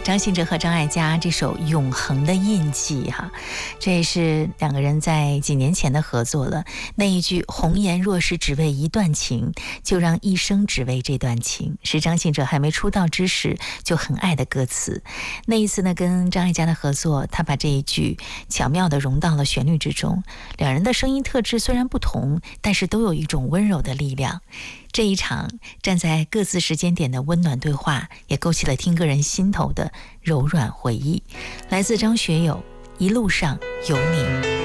张信哲和张艾嘉这首《永恒的印记》哈，这也是两个人在几年前的合作了。那一句红颜若是只为一段情，就让一生只为这段情，是张信哲还没出道之时就很爱的歌词。那一次呢，跟张艾嘉的合作，他把这一句巧妙地融到了旋律之中。两人的声音特质虽然不同，但是都有一种温柔的力量。这一场站在各自时间点的温暖对话，也勾起了听歌人心头的柔软回忆。来自张学友，一路上有你。